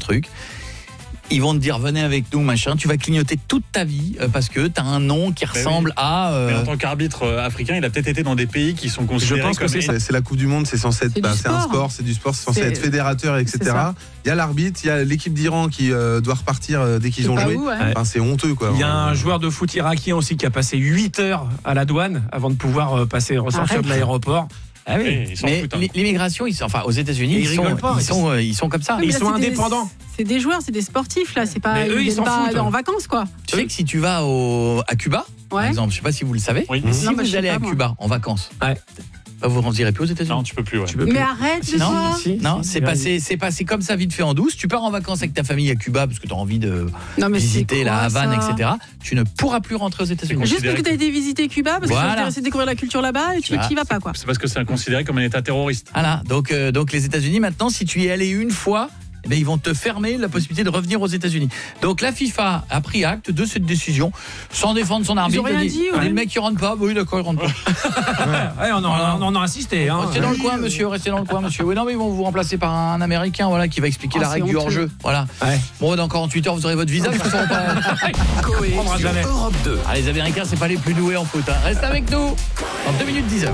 truc. Ils vont te dire venez avec nous machin, tu vas clignoter toute ta vie parce que t'as un nom qui ressemble à Mais en tant qu'arbitre africain, il a peut-être été dans des pays qui sont considérés. Je pense que c'est la Coupe du Monde, c'est censé être c'est un sport, c'est du sport, c'est censé être fédérateur, etc. Il y a l'arbitre, il y a l'équipe d'Iran qui doit repartir dès qu'ils ont joué. Enfin, c'est honteux quoi. Il y a un joueur de foot irakien aussi qui a passé 8 heures à la douane avant de pouvoir ressortir de l'aéroport. Ah oui, mais l'immigration, aux États-Unis, ils sont comme ça. Ils sont indépendants. C'est des joueurs, c'est des sportifs là, c'est pas eux, ils s'en foutent en vacances quoi. Tu sais que si tu vas à Cuba, par exemple, je sais pas si vous le savez, si vous allez à Cuba en vacances, vous ne rentrerez plus aux États-Unis. Non, tu peux plus. Mais arrête de ça. Non, c'est passé comme ça vite fait en douce. Tu pars en vacances avec ta famille à Cuba parce que tu as envie de visiter la Havane, etc. Tu ne pourras plus rentrer aux États-Unis. Juste parce que tu as été visiter Cuba, parce que tu es intéressé de découvrir la culture là-bas et tu n'y vas pas quoi. C'est parce que c'est considéré comme un État terroriste. Voilà, donc les États-Unis maintenant, si tu y es allé une fois, ils vont te fermer la possibilité de revenir aux États-Unis. Donc la FIFA a pris acte de cette décision sans défendre son arbitre. Ils ont rien dit. Le mec qui rentre pas, oui d'accord, il rentre pas. On en a insisté. Restez dans le coin, monsieur. Oui, non, mais ils vont vous remplacer par un Américain, qui va expliquer la règle du hors-jeu. Voilà. Bon, dans 48 heures, vous aurez votre visa. Coé sur Europe 2. Les Américains, c'est pas les plus doués en foot. Reste avec nous. En 2 minutes 10 heures.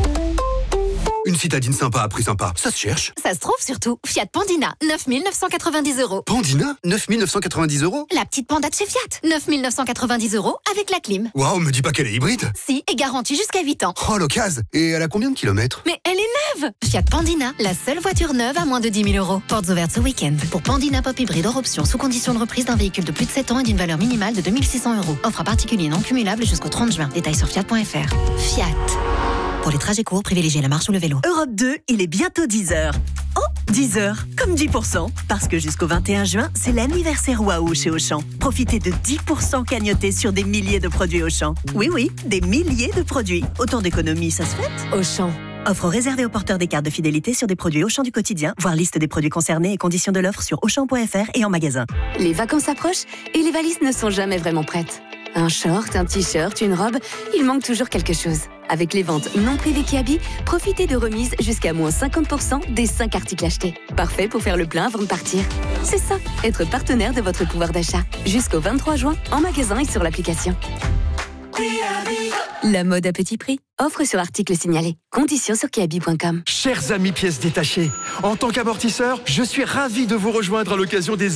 Une citadine sympa à prix sympa, ça se cherche. Ça se trouve surtout. Fiat Pandina, 9 990 €. Pandina, 9 990 €. La petite panda de chez Fiat, 9 990 € avec la clim. Waouh, me dis pas qu'elle est hybride. Si, et garantie jusqu'à 8 ans. Oh, l'occasion. Et elle a combien de kilomètres? Mais elle est neuve. Fiat Pandina, la seule voiture neuve à moins de 10 000 €. Portes ouvertes ce week-end. Pour Pandina Pop Hybride hors option, sous condition de reprise d'un véhicule de plus de 7 ans et d'une valeur minimale de 2 600 €. Offre à particulier non cumulable jusqu'au 30 juin. Détails sur fiat.fr. Fiat. Pour les trajets courts, privilégiez la marche ou le vélo. Europe 2, il est bientôt 10h. Oh, 10h, comme 10%. Parce que jusqu'au 21 juin, c'est l'anniversaire Waouh chez Auchan. Profitez de 10% cagnotés sur des milliers de produits Auchan. Oui, des milliers de produits. Autant d'économies, ça se fait. Auchan. Offre réservée aux porteurs des cartes de fidélité sur des produits Auchan du quotidien. Voir liste des produits concernés et conditions de l'offre sur Auchan.fr et en magasin. Les vacances approchent et les valises ne sont jamais vraiment prêtes. Un short, un t-shirt, une robe, il manque toujours quelque chose. Avec les ventes non privées Kiabi, profitez de remises jusqu'à moins 50% des 5 articles achetés. Parfait pour faire le plein avant de partir. C'est ça, être partenaire de votre pouvoir d'achat. Jusqu'au 23 juin, en magasin et sur l'application. La mode à petit prix. Offre sur article signalé. Conditions sur kiabi.com. Chers amis pièces détachées, en tant qu'amortisseur, je suis ravi de vous rejoindre à l'occasion des